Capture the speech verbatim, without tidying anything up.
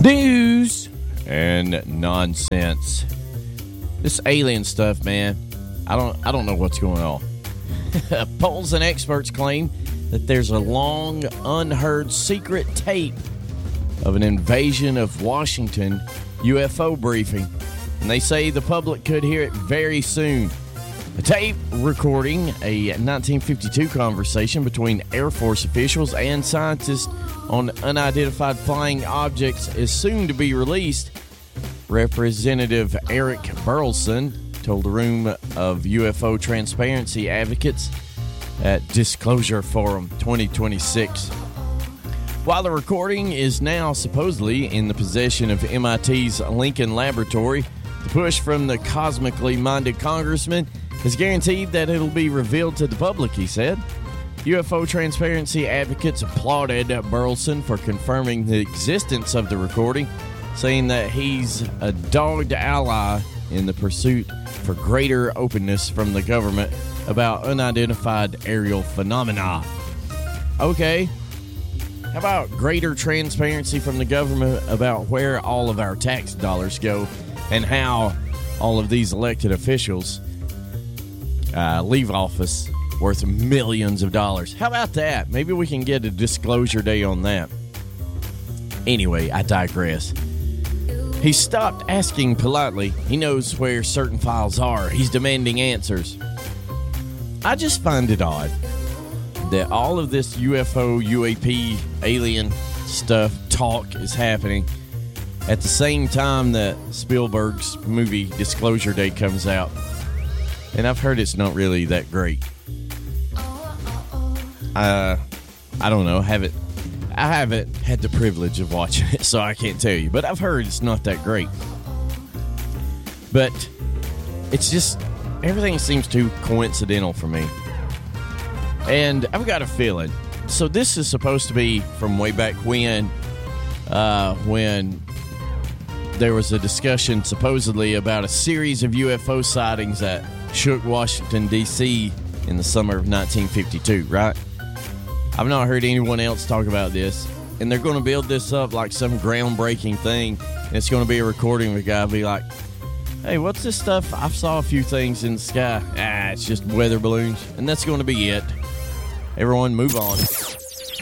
News and nonsense. This alien stuff, man, I don't I don't know what's going on. Polls and experts claim that there's a long, unheard secret tape of an invasion of Washington U F O briefing, and they say the public could hear it very soon. A tape recording a nineteen fifty-two conversation between Air Force officials and scientists on unidentified flying objects is soon to be released. Representative Eric Burleson told a room of U F O transparency advocates at Disclosure Forum twenty twenty-six. While the recording is now supposedly in the possession of M I T's Lincoln Laboratory, the push from the cosmically minded congressman is guaranteed that it'll be revealed to the public, he said. U F O transparency advocates applauded Burleson for confirming the existence of the recording, saying that he's a dogged ally in the pursuit for greater openness from the government about unidentified aerial phenomena. Okay, how about greater transparency from the government about where all of our tax dollars go and how all of these elected officials uh, leave office worth millions of dollars? How about that? Maybe we can get a disclosure day on that. Anyway, I digress. He stopped asking politely. He knows where certain files are. He's demanding answers. I just find it odd that all of this U F O, U A P, alien stuff talk is happening at the same time that Spielberg's movie Disclosure Day comes out. And I've heard it's not really that great. Uh, I don't know. Haven't I haven't had the privilege of watching it, so I can't tell you. But I've heard it's not that great. But it's just, everything seems too coincidental for me. And I've got a feeling. So this is supposed to be from way back when, uh, when there was a discussion supposedly about a series of U F O sightings that shook Washington, D C in the summer of nineteen fifty-two, right? I've not heard anyone else talk about this. And they're going to build this up like some groundbreaking thing. And it's going to be a recording of a guy be like, hey, what's this stuff? I saw a few things in the sky. Ah, it's just weather balloons. And that's going to be it. Everyone move on.